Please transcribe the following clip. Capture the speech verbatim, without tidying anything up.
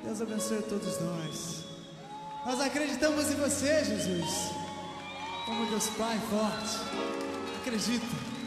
Deus abençoe a todos nós. Nós acreditamos em você, Jesus, como Deus Pai forte. Acredita.